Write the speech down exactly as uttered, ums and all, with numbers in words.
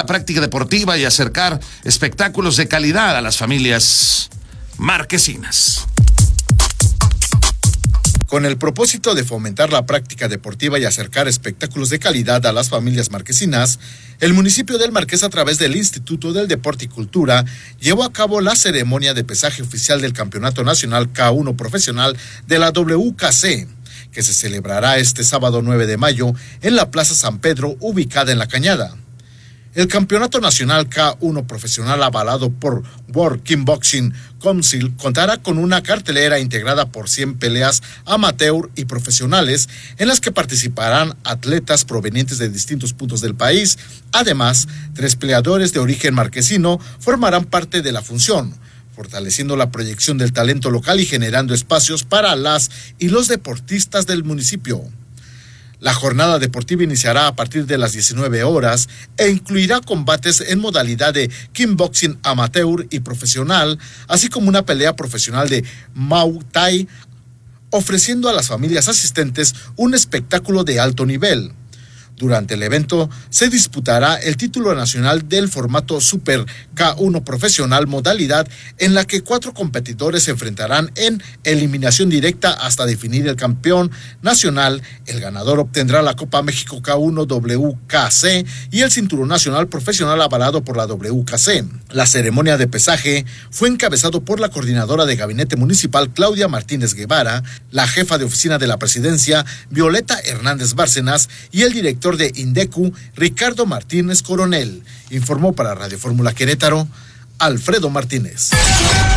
la práctica deportiva y acercar espectáculos de calidad a las familias marquesinas. Con el propósito de fomentar la práctica deportiva y acercar espectáculos de calidad a las familias marquesinas, el municipio del Marqués, a través del Instituto del Deporte y Cultura, llevó a cabo la ceremonia de pesaje oficial del Campeonato Nacional K uno Profesional de la W K C, que se celebrará este sábado nueve de mayo en la Plaza San Pedro, ubicada en La Cañada. El Campeonato Nacional K uno Profesional, avalado por World Kickboxing Council, contará con una cartelera integrada por cien peleas amateur y profesionales, en las que participarán atletas provenientes de distintos puntos del país. Además, tres peleadores de origen marquesino formarán parte de la función, fortaleciendo la proyección del talento local y generando espacios para las y los deportistas del municipio. La jornada deportiva iniciará a partir de las diecinueve horas e incluirá combates en modalidad de kickboxing amateur y profesional, así como una pelea profesional de Muay Thai, ofreciendo a las familias asistentes un espectáculo de alto nivel. Durante el evento se disputará el título nacional del formato Super K uno Profesional, modalidad en la que cuatro competidores se enfrentarán en eliminación directa hasta definir el campeón nacional. El ganador obtendrá la Copa México K uno W K C y el cinturón nacional profesional avalado por la W K C. La ceremonia de pesaje fue encabezado por la coordinadora de gabinete municipal, Claudia Martínez Guevara, la jefa de oficina de la presidencia, Violeta Hernández Bárcenas, y el director de INDECU, Ricardo Martínez Coronel. Informó para Radio Fórmula Querétaro, Alfredo Martínez.